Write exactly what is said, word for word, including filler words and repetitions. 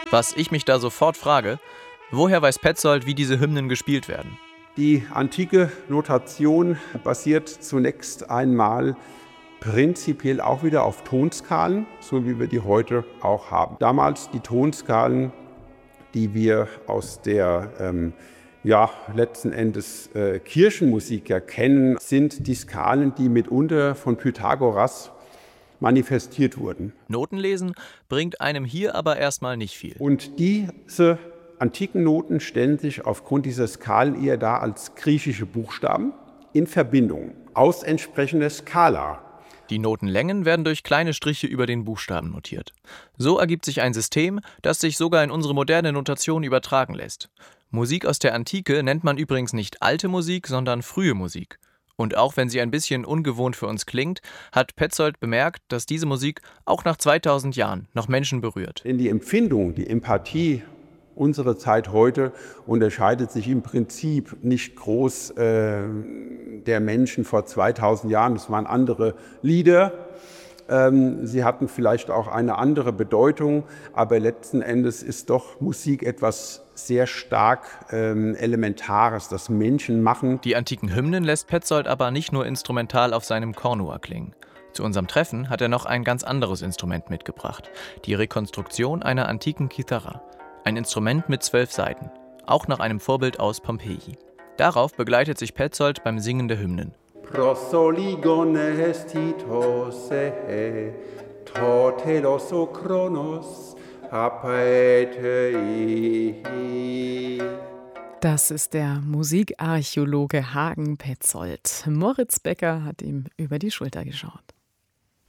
Was ich mich da sofort frage, woher weiß Petzold, wie diese Hymnen gespielt werden? Die antike Notation basiert zunächst einmal prinzipiell auch wieder auf Tonskalen, so wie wir die heute auch haben. Damals die Tonskalen, die wir aus der ähm, ja, letzten Endes äh, Kirchenmusik ja kennen, sind die Skalen, die mitunter von Pythagoras manifestiert wurden. Notenlesen bringt einem hier aber erstmal nicht viel. Und diese antiken Noten stellen sich aufgrund dieser Skalen eher dar als griechische Buchstaben in Verbindung aus entsprechender Skala. Die Notenlängen werden durch kleine Striche über den Buchstaben notiert. So ergibt sich ein System, das sich sogar in unsere moderne Notation übertragen lässt. Musik aus der Antike nennt man übrigens nicht alte Musik, sondern frühe Musik. Und auch wenn sie ein bisschen ungewohnt für uns klingt, hat Petzold bemerkt, dass diese Musik auch nach zweitausend Jahren noch Menschen berührt. Denn die Empfindung, die Empathie, unsere Zeit heute unterscheidet sich im Prinzip nicht groß äh, der Menschen vor zweitausend Jahren. Es waren andere Lieder. Ähm, sie hatten vielleicht auch eine andere Bedeutung, aber letzten Endes ist doch Musik etwas sehr stark ähm, Elementares, das Menschen machen. Die antiken Hymnen lässt Petzold aber nicht nur instrumental auf seinem Kornua klingen. Zu unserem Treffen hat er noch ein ganz anderes Instrument mitgebracht, die Rekonstruktion einer antiken Kithara. Ein Instrument mit zwölf Saiten, auch nach einem Vorbild aus Pompeji. Darauf begleitet sich Petzold beim Singen der Hymnen. Prosoligones titose, totelos o chronos, apaetei. Das ist der Musikarchäologe Hagen Petzold. Moritz Becker hat ihm über die Schulter geschaut.